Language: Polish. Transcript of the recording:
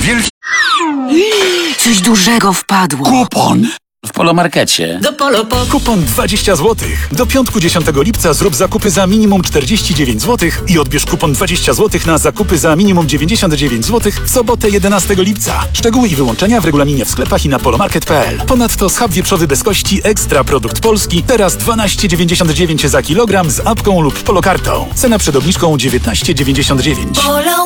Wielki Coś dużego wpadło. kupon. W Polomarkecie. Do Polo. Kupon 20 zł. Do piątku 10 lipca zrób zakupy za minimum 49 zł i odbierz kupon 20 zł na zakupy za minimum 99 zł w sobotę 11 lipca. Szczegóły i wyłączenia w regulaminie w sklepach i na polomarket.pl. Ponadto schab wieprzowy bez kości Ekstra Produkt Polski teraz 12,99 za kilogram z apką lub polokartą. Cena przed obniżką 19,99.